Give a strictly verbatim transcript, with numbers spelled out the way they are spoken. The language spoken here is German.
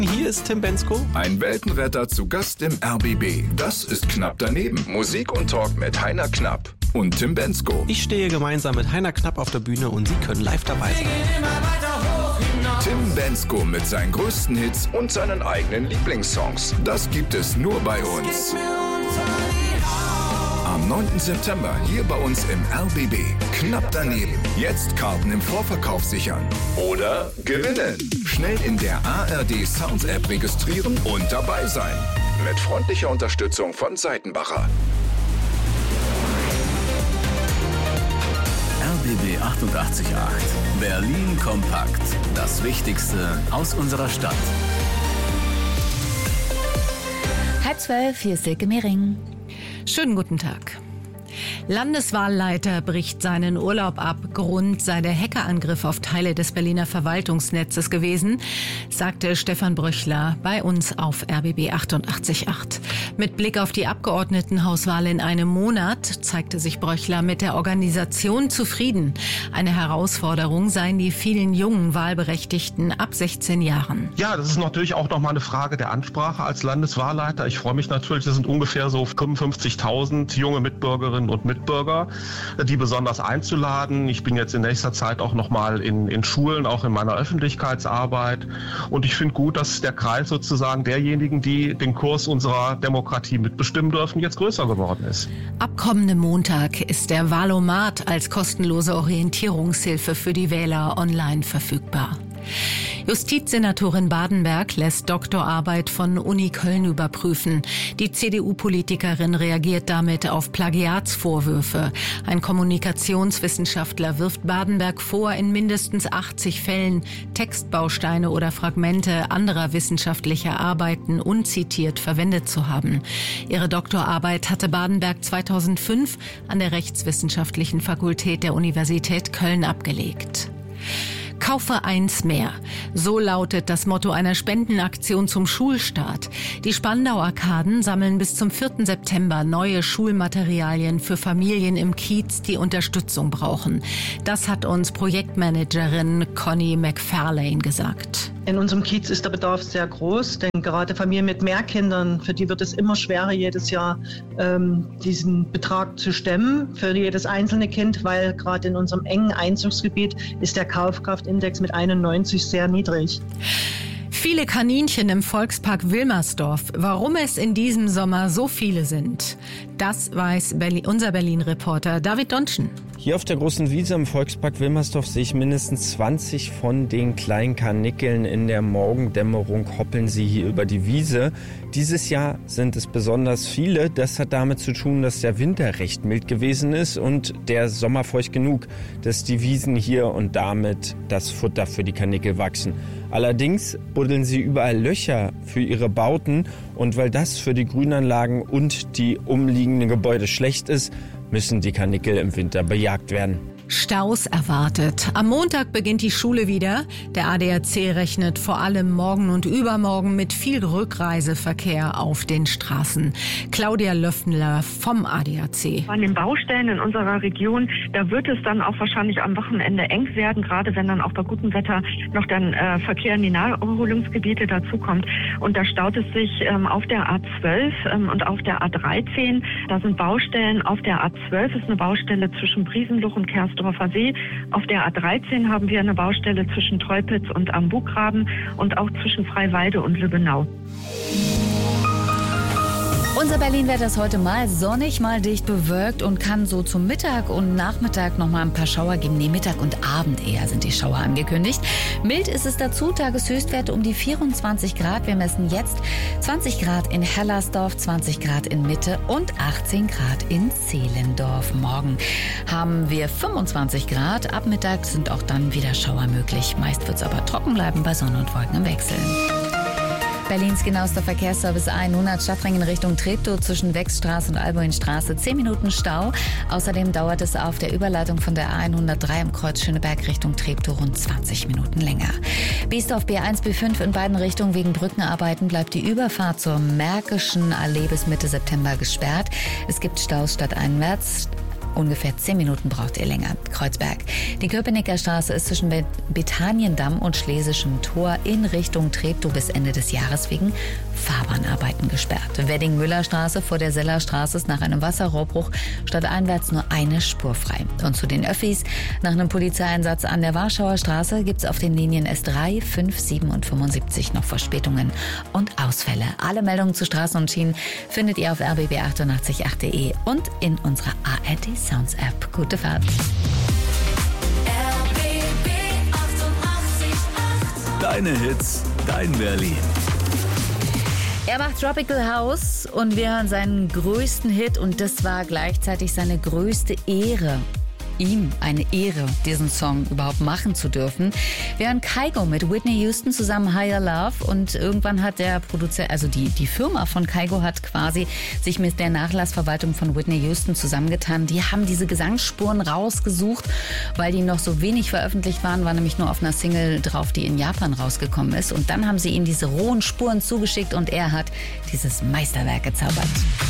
Hier ist Tim Bendzko. Ein Weltenretter zu Gast im R B B. Das ist Knapp daneben. Musik und Talk mit Heiner Knapp und Tim Bendzko. Ich stehe gemeinsam mit Heiner Knapp auf der Bühne und Sie können live dabei sein. Tim Bendzko mit seinen größten Hits und seinen eigenen Lieblingssongs. Das gibt es nur bei uns. Am neunten September hier bei uns im R B B. Knapp daneben. Jetzt Karten im Vorverkauf sichern. Oder gewinnen. Schnell in der A R D Sounds App registrieren und dabei sein. Mit freundlicher Unterstützung von Seitenbacher. R B B achtundachtzig Komma acht. Berlin kompakt. Das Wichtigste aus unserer Stadt. Halb zwölf, hier ist Silke Mehring. Schönen guten Tag. Landeswahlleiter bricht seinen Urlaub ab. Grund sei der Hackerangriff auf Teile des Berliner Verwaltungsnetzes gewesen, sagte Stefan Bröchler bei uns auf R B B achtundachtzig Komma acht. Mit Blick auf die Abgeordnetenhauswahl in einem Monat zeigte sich Bröchler mit der Organisation zufrieden. Eine Herausforderung seien die vielen jungen Wahlberechtigten ab sechzehn Jahren. Ja, das ist natürlich auch nochmal eine Frage der Ansprache als Landeswahlleiter. Ich freue mich natürlich, das sind ungefähr so fünfundfünfzigtausend junge Mitbürgerinnen und Mitbürger, die besonders einzuladen. Ich bin jetzt in nächster Zeit auch nochmal in, in Schulen, auch in meiner Öffentlichkeitsarbeit. Und ich finde gut, dass der Kreis sozusagen derjenigen, die den Kurs unserer Demokratie mitbestimmen dürfen, jetzt größer geworden ist. Ab kommendem Montag ist der Wahlomat als kostenlose Orientierungshilfe für die Wähler online verfügbar. Justizsenatorin Badenberg lässt Doktorarbeit von Uni Köln überprüfen. Die C D U-Politikerin reagiert damit auf Plagiatsvorwürfe. Ein Kommunikationswissenschaftler wirft Badenberg vor, in mindestens achtzig Fällen Textbausteine oder Fragmente anderer wissenschaftlicher Arbeiten unzitiert verwendet zu haben. Ihre Doktorarbeit hatte Badenberg zweitausendfünf an der Rechtswissenschaftlichen Fakultät der Universität Köln abgelegt. Kaufe eins mehr. So lautet das Motto einer Spendenaktion zum Schulstart. Die Spandau-Arkaden sammeln bis zum vierten September neue Schulmaterialien für Familien im Kiez, die Unterstützung brauchen. Das hat uns Projektmanagerin Conny McFarlane gesagt. In unserem Kiez ist der Bedarf sehr groß, denn gerade Familien mit mehr Kindern, für die wird es immer schwerer, jedes Jahr ähm, diesen Betrag zu stemmen, für jedes einzelne Kind, weil gerade in unserem engen Einzugsgebiet ist der Kaufkraftindex mit einundneunzig sehr niedrig. Viele Kaninchen im Volkspark Wilmersdorf. Warum es in diesem Sommer so viele sind, das weiß Berlin, unser Berlin-Reporter David Donschen. Hier auf der großen Wiese im Volkspark Wilmersdorf sehe ich mindestens zwanzig von den kleinen Karnickeln. In der Morgendämmerung hoppeln sie hier über die Wiese. Dieses Jahr sind es besonders viele. Das hat damit zu tun, dass der Winter recht mild gewesen ist und der Sommer feucht genug, dass die Wiesen hier und damit das Futter für die Karnickel wachsen. Allerdings buddeln sie überall Löcher für ihre Bauten und weil das für die Grünanlagen und die umliegenden Gebäude schlecht ist, müssen die Karnickel im Winter bejagt werden. Staus erwartet. Am Montag beginnt die Schule wieder. Der A D A C rechnet vor allem morgen und übermorgen mit viel Rückreiseverkehr auf den Straßen. Claudia Löffner vom A D A C. An den Baustellen in unserer Region, da wird es dann auch wahrscheinlich am Wochenende eng werden, gerade wenn dann auch bei gutem Wetter noch dann äh, Verkehr in die Naherholungsgebiete dazukommt. Und da staut es sich ähm, auf der A zwölf ähm, und auf der A dreizehn. Da sind Baustellen. Auf der A zwölf ist eine Baustelle zwischen Briesenluch und Kersdorfer See. Auf der A dreizehn haben wir eine Baustelle zwischen Treupitz und am Buggraben und auch zwischen Freiwalde und Lübbenau. Unser Berlin-Wetter ist heute mal sonnig, mal dicht bewölkt und kann so zum Mittag und Nachmittag noch mal ein paar Schauer geben. Nee, Mittag und Abend eher sind die Schauer angekündigt. Mild ist es dazu, Tageshöchstwerte um die vierundzwanzig Grad. Wir messen jetzt zwanzig Grad in Hellersdorf, zwanzig Grad in Mitte und achtzehn Grad in Zehlendorf. Morgen haben wir fünfundzwanzig Grad. Ab Mittag sind auch dann wieder Schauer möglich. Meist wird es aber trocken bleiben bei Sonne und Wolken im Wechsel. Berlins genauester Verkehrsservice A hundert Stadtring in Richtung Treptow zwischen Wechstraße und Alboinstraße. zehn Minuten Stau. Außerdem dauert es auf der Überleitung von der A hundertdrei im Kreuz Schöneberg Richtung Treptow rund zwanzig Minuten länger. Biesdorf B eins, B fünf in beiden Richtungen wegen Brückenarbeiten bleibt die Überfahrt zur Märkischen Allee bis Mitte September gesperrt. Es gibt Staus stadteinwärts. Ungefähr zehn Minuten braucht ihr länger. Kreuzberg. Die Köpenicker Straße ist zwischen Betaniendamm und Schlesischem Tor in Richtung Treptow bis Ende des Jahres wegen Fahrbahnarbeiten gesperrt. Wedding-Müller-Straße vor der Sellerstraße ist nach einem Wasserrohrbruch stadteinwärts nur eine Spur frei. Und zu den Öffis. Nach einem Polizeieinsatz an der Warschauer Straße gibt es auf den Linien S drei, fünf, sieben und fünfundsiebzig noch Verspätungen und Ausfälle. Alle Meldungen zu Straßen und Schienen findet ihr auf r b b achtundachtzig punkt acht punkt de und in unserer A R D Sounds App. Gute Fahrt. Deine Hits, dein Berlin. Er macht Tropical House und wir hören seinen größten Hit und das war gleichzeitig seine größte Ehre. Ihm eine Ehre, diesen Song überhaupt machen zu dürfen. Wir hören Kygo mit Whitney Houston zusammen Higher Love und irgendwann hat der Produzent, also die, die Firma von Kygo hat quasi sich mit der Nachlassverwaltung von Whitney Houston zusammengetan. Die haben diese Gesangsspuren rausgesucht, weil die noch so wenig veröffentlicht waren, war nämlich nur auf einer Single drauf, die in Japan rausgekommen ist. Und dann haben sie ihm diese rohen Spuren zugeschickt und er hat dieses Meisterwerk gezaubert.